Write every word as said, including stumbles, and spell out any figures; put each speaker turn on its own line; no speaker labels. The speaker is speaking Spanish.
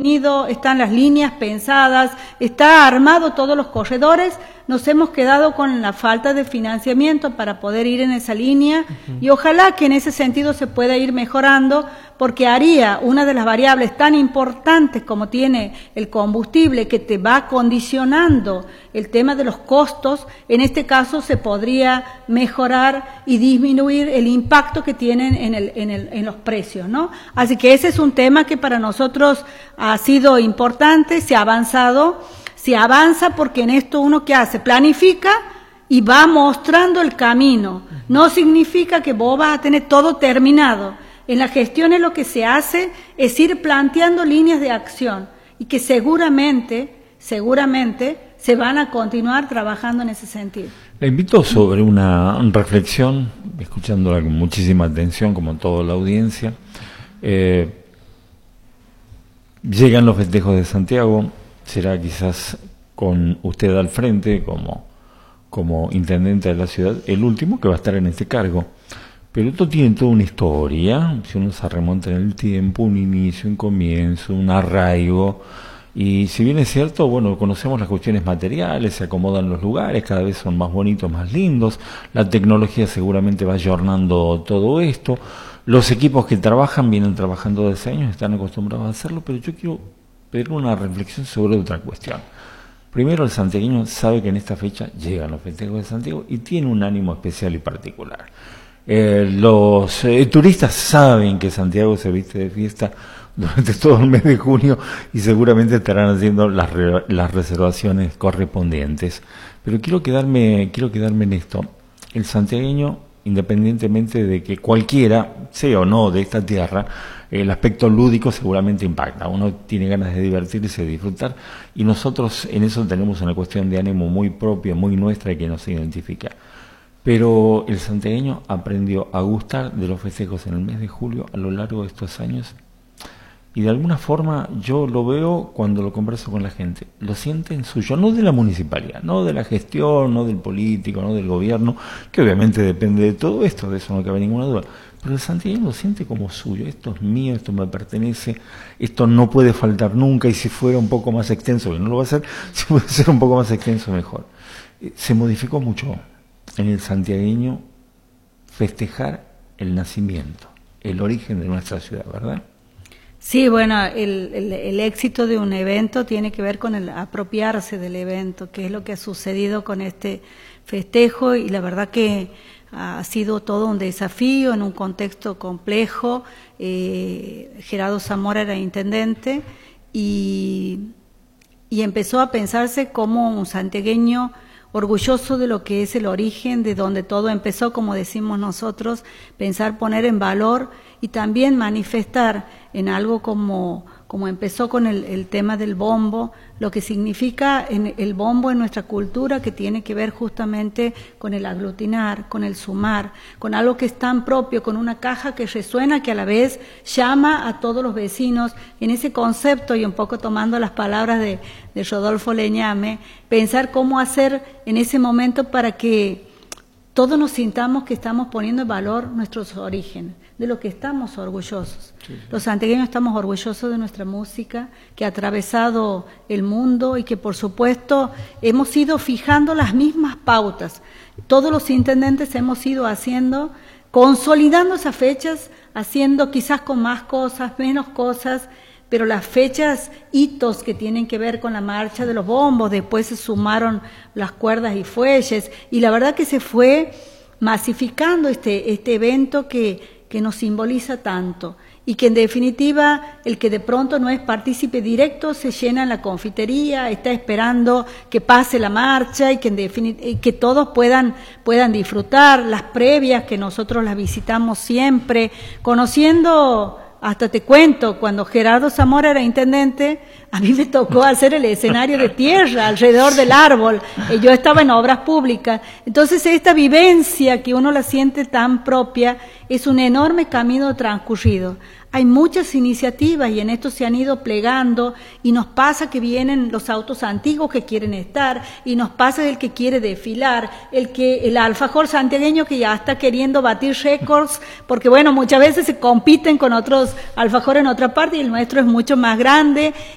definido, están las líneas pensadas, está armado todos los corredores. Nos hemos quedado con la falta de financiamiento para poder ir en esa línea uh-huh. y ojalá que en ese sentido se pueda ir mejorando, porque haría una de las variables tan importantes como tiene el combustible, que te va condicionando el tema de los costos. En este caso se podría mejorar y disminuir el impacto que tienen en, el, en, el, en los precios, ¿no? Así que ese es un tema que para nosotros ha sido importante, se ha avanzado. Se avanza porque en esto uno ¿qué hace? Planifica y va mostrando el camino. No significa que vos vas a tener todo terminado. En las gestiones lo que se hace es ir planteando líneas de acción y que seguramente, seguramente se van a continuar trabajando en ese sentido.
La invito sobre una reflexión, escuchándola con muchísima atención, como toda la audiencia. Eh, llegan los festejos de Santiago. Será quizás con usted al frente como, como intendente de la ciudad el último que va a estar en este cargo. Pero esto tiene toda una historia, si uno se remonta en el tiempo, un inicio, un comienzo, un arraigo. Y si bien es cierto, bueno, conocemos las cuestiones materiales, se acomodan los lugares, cada vez son más bonitos, más lindos. La tecnología seguramente va ayornando todo esto. Los equipos que trabajan vienen trabajando desde años, están acostumbrados a hacerlo, pero yo quiero pedir una reflexión sobre otra cuestión. Primero, el santiagueño sabe que en esta fecha llegan los festejos de Santiago y tiene un ánimo especial y particular. Eh, los eh, turistas saben que Santiago se viste de fiesta durante todo el mes de junio y seguramente estarán haciendo las, re, las reservaciones correspondientes. Pero quiero quedarme, quiero quedarme en esto. El santiagueño, independientemente de que cualquiera, sea o no de esta tierra, el aspecto lúdico seguramente impacta. Uno tiene ganas de divertirse, de disfrutar, y nosotros en eso tenemos una cuestión de ánimo muy propia, muy nuestra y que nos identifica. Pero el santiagueño aprendió a gustar de los festejos en el mes de julio a lo largo de estos años, y de alguna forma yo lo veo cuando lo converso con la gente, lo sienten suyo, no de la municipalidad, no de la gestión, no del político, no del gobierno, que obviamente depende de todo esto, de eso no cabe ninguna duda, pero el santiagueño lo siente como suyo. Esto es mío, esto me pertenece, esto no puede faltar nunca, y si fuera un poco más extenso, que no lo va a hacer, si puede ser un poco más extenso mejor. Se modificó mucho en el santiagueño festejar el nacimiento, el origen de nuestra ciudad, ¿verdad?
Sí, bueno, el, el, el éxito de un evento tiene que ver con el apropiarse del evento, que es lo que ha sucedido con este festejo, y la verdad que ha sido todo un desafío en un contexto complejo. eh, Gerardo Zamora era intendente y, y empezó a pensarse como un santiagueño orgulloso de lo que es el origen, de donde todo empezó, como decimos nosotros, pensar, poner en valor y también manifestar en algo como, como empezó con el, el tema del bombo, lo que significa en el bombo en nuestra cultura, que tiene que ver justamente con el aglutinar, con el sumar, con algo que es tan propio, con una caja que resuena, que a la vez llama a todos los vecinos. En ese concepto, y un poco tomando las palabras de, de Rodolfo Leñame, pensar cómo hacer en ese momento para que todos nos sintamos que estamos poniendo en valor nuestros orígenes, de lo que estamos orgullosos. Sí, sí. Los santiagueños estamos orgullosos de nuestra música, que ha atravesado el mundo y que por supuesto hemos ido fijando las mismas pautas. Todos los intendentes hemos ido haciendo, consolidando esas fechas, haciendo quizás con más cosas, menos cosas, pero las fechas, hitos que tienen que ver con la marcha de los bombos, después se sumaron las cuerdas y fuelles, y la verdad que se fue masificando este, este evento que, que nos simboliza tanto, y que en definitiva el que de pronto no es partícipe directo se llena en la confitería, está esperando que pase la marcha y que, en definitiva, que todos puedan, puedan disfrutar las previas, que nosotros las visitamos siempre, conociendo. Hasta te cuento, cuando Gerardo Zamora era intendente, a mí me tocó hacer el escenario de tierra alrededor del árbol. Yo estaba en obras públicas. Entonces, esta vivencia que uno la siente tan propia es un enorme camino transcurrido. Hay muchas iniciativas y en esto se han ido plegando, y nos pasa que vienen los autos antiguos que quieren estar, y nos pasa el que quiere desfilar, el que el alfajor santiagueño que ya está queriendo batir récords, porque bueno, muchas veces se compiten con otros alfajores en otra parte y el nuestro es mucho más grande,